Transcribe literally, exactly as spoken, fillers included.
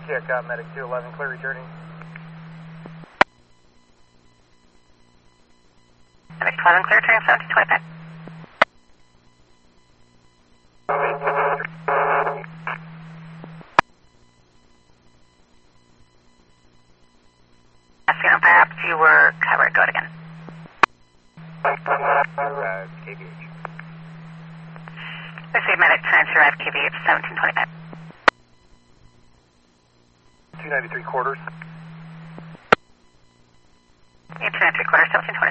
Check out medic two eleven, clear returning. Medic two eleven, clear returning, seventeen twenty-five. Asking perhaps you were covered. Go it again. Uh, K B H. Receive medic transfer at K B H seventeen twenty-five. two ninety-three quarters. two ninety-three quarters, seventeen twenty-five.